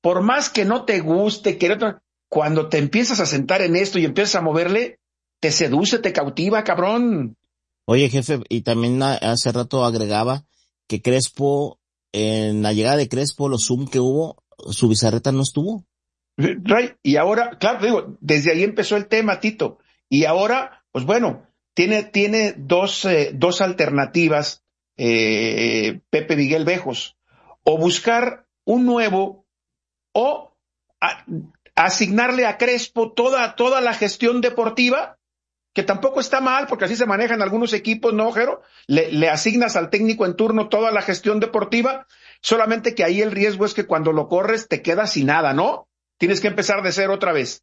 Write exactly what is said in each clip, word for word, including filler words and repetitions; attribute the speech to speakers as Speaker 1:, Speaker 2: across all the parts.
Speaker 1: por más que no te guste, que no, cuando te empiezas a sentar en esto y empiezas a moverle, te seduce, te cautiva, cabrón.
Speaker 2: Oye, jefe, y también hace rato agregaba que Crespo, en la llegada de Crespo, los Zoom que hubo, su Bizarreta no estuvo.
Speaker 1: Right. Y ahora, claro, digo, desde ahí empezó el tema, Tito. Y ahora, pues bueno, tiene, tiene dos, eh, dos alternativas, eh, Pepe Miguel Bejos. O buscar un nuevo, o a, asignarle a Crespo toda, toda la gestión deportiva, que tampoco está mal, porque así se manejan algunos equipos, ¿no, Jero? Le, le asignas al técnico en turno toda la gestión deportiva, solamente que ahí el riesgo es que cuando lo corres te quedas sin nada, ¿no? Tienes que empezar de cero otra vez.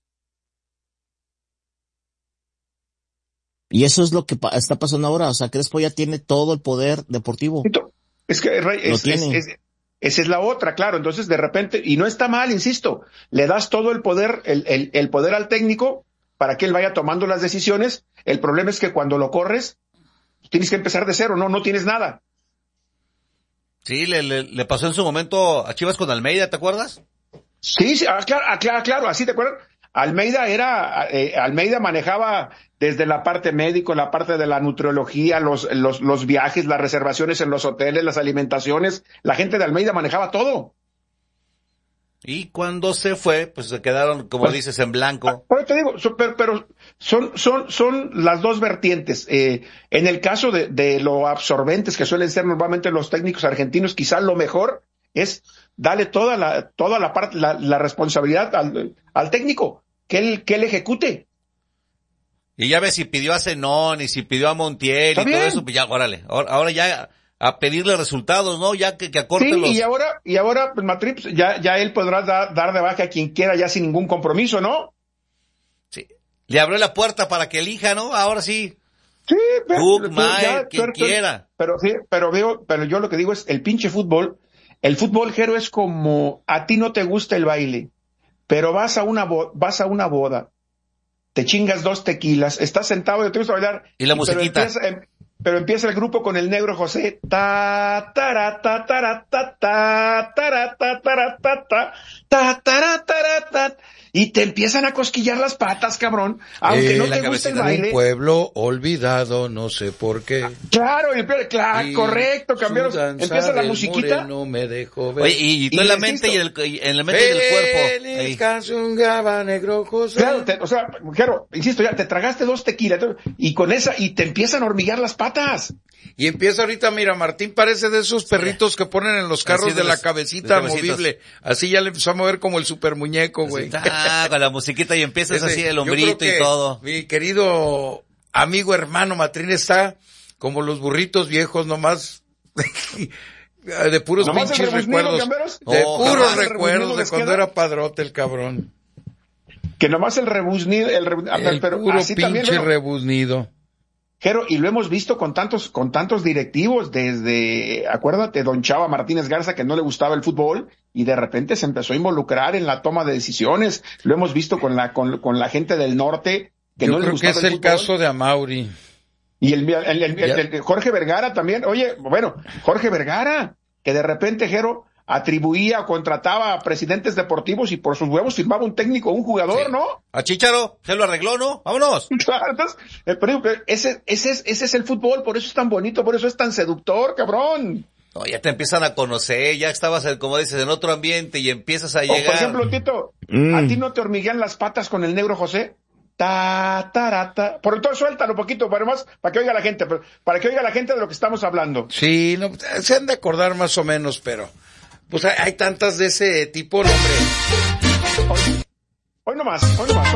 Speaker 2: Y eso es lo que pa- está pasando ahora, o sea, Crespo ya tiene todo el poder deportivo.
Speaker 1: Es que Ray, es, es, es, esa es la otra, claro, entonces de repente, y no está mal, insisto, le das todo el poder, el, el, el poder al técnico para que él vaya tomando las decisiones. El problema es que cuando lo corres, tienes que empezar de cero, no, no tienes nada.
Speaker 3: Sí, le, le, le pasó en su momento a Chivas con Almeida, ¿te acuerdas?
Speaker 1: Sí, sí, ah, claro, ah, claro, claro, así te acuerdas. Almeida era, eh, Almeida manejaba desde la parte médico, la parte de la nutriología, los, los, los viajes, las reservaciones en los hoteles, las alimentaciones. La gente de Almeida manejaba todo.
Speaker 3: Y cuando se fue, pues se quedaron, como pues, dices, en blanco.
Speaker 1: Pero te digo, pero, pero son, son, son las dos vertientes. Eh, en el caso de, de lo absorbentes que suelen ser normalmente los técnicos argentinos, quizás lo mejor es darle toda la, toda la parte, la, la responsabilidad al, al técnico, que él, que él ejecute.
Speaker 3: Y ya ves, si pidió a Zenón y si pidió a Montiel y todo eso, pues ya, órale, ahora, ahora ya a pedirle resultados, ¿no? Ya que, que acorte
Speaker 1: sí,
Speaker 3: los...
Speaker 1: y ahora, y ahora, pues Matrips, ya, ya él podrá da, dar de baja a quien quiera ya sin ningún compromiso, ¿no?
Speaker 3: Sí. Le abrió la puerta para que elija, ¿no? Ahora sí.
Speaker 1: Sí, pero,
Speaker 3: Cook, Mayer, quien
Speaker 1: pero,
Speaker 3: quiera.
Speaker 1: Pero, sí, pero veo, pero yo lo que digo es el pinche fútbol. El fútbol, Jero, es como a ti no te gusta el baile, pero vas a una bo- vas a una boda, te chingas dos tequilas, estás sentado y te gusta bailar.
Speaker 3: Y la
Speaker 1: y,
Speaker 3: musiquita.
Speaker 1: Pero empieza, em, pero empieza el grupo con el Negro José. Ta, tara, ta, tara, ta, ta, tara, ta, tara, ta, ta, ta, tara, tara, ta. Y te empiezan a cosquillar las patas, cabrón, aunque
Speaker 4: eh,
Speaker 1: no te guste el baile.
Speaker 4: Un pueblo olvidado, no sé por qué.
Speaker 1: Claro, el, claro, correcto, cambiaron, empieza la musiquita.
Speaker 4: No me dejo ver.
Speaker 3: Oye, y, y tú en la mente y, el, y en la mente y el cuerpo.
Speaker 4: Negro José.
Speaker 1: Claro, te, o sea, claro, insisto, ya te tragaste dos tequilas y con esa, y te empiezan a hormiguear las patas.
Speaker 4: Y empieza ahorita, mira, Martín parece de esos perritos que ponen en los carros de, de los, la cabecita movible. Así ya le empezó a mover como el super muñeco, güey.
Speaker 3: Ah, con la musiquita y empiezas
Speaker 4: Ese,
Speaker 3: así el hombrito y todo.
Speaker 4: Mi querido amigo hermano Matrín está como los burritos viejos nomás. De puros
Speaker 1: ¿Nomás
Speaker 4: pinches recuerdos. De oh, puros recuerdos de cuando queda? Era padrote el cabrón.
Speaker 1: Que nomás el rebuznido, el, rebu...
Speaker 4: el pero puro así pinche también, rebuznido.
Speaker 1: Jero, y lo hemos visto con tantos, con tantos directivos, desde, acuérdate, don Chava Martínez Garza, que no le gustaba el fútbol, y de repente se empezó a involucrar en la toma de decisiones. Lo hemos visto con la, con, con la gente del norte, que
Speaker 4: Yo
Speaker 1: no le gustaba
Speaker 4: el fútbol. Yo creo que es el caso de Amaury.
Speaker 1: Y el, el, el, el, el Jorge Vergara también, oye, bueno, Jorge Vergara, que de repente, Jero, atribuía o contrataba a presidentes deportivos y por sus huevos firmaba un técnico o un jugador, sí. ¿no?
Speaker 3: A Chícharo, se lo arregló, ¿no? ¡Vámonos!
Speaker 1: Claro, entonces, eh, pero ese, ese, es, ese es el fútbol, por eso es tan bonito, por eso es tan seductor, cabrón.
Speaker 3: No, ya te empiezan a conocer, ya estabas, como dices, en otro ambiente y empiezas a
Speaker 1: o,
Speaker 3: llegar.
Speaker 1: Por ejemplo, Tito, mm. ¿a ti no te hormiguean las patas con el Negro José? Ta, ta, ta. Por entonces suéltalo un poquito, para más, para que oiga la gente, para que oiga la gente de lo que estamos hablando.
Speaker 4: Sí, no, se han de acordar más o menos, pero pues hay, hay tantas de ese tipo, hombre.
Speaker 1: Hoy, hoy no más, hoy no más.